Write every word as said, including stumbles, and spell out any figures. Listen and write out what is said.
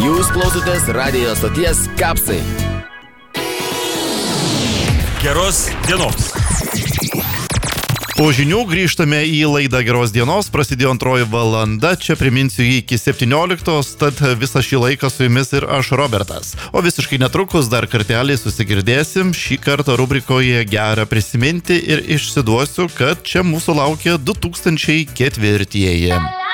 Jūs klausotės radijo stoties Kapsai. Geros dienos. Po žinių grįžtame į laidą Geros dienos, prasidėjo antroji valanda, čia priminsiu jį iki septynioliktos, tad visą šį laiką su jumis ir aš, Robertas. O visiškai netrukus dar kartelį susigirdėsim, šį kartą rubrikoje Gera prisiminti ir išsiduosiu, kad čia mūsų laukia du tūkstančiai ketvirtieji.